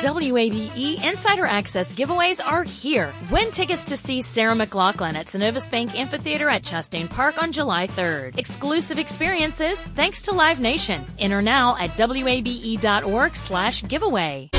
WABE Insider Access giveaways are here. Win tickets to see Sarah McLachlan at Synovus Bank Amphitheater at Chastain Park on July 3rd. Exclusive experiences thanks to Live Nation. Enter now at wabe.org/giveaway.